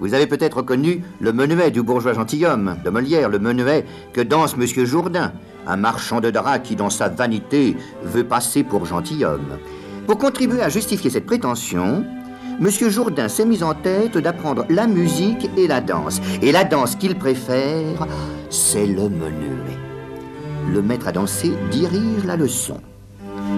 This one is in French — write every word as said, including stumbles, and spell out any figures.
Vous avez peut-être connu le menuet du bourgeois gentilhomme de Molière, le menuet que danse Monsieur Jourdain, un marchand de draps qui, dans sa vanité, veut passer pour gentilhomme. Pour contribuer à justifier cette prétention, Monsieur Jourdain s'est mis en tête d'apprendre la musique et la danse. Et la danse qu'il préfère, c'est le menuet. Le maître à danser dirige la leçon.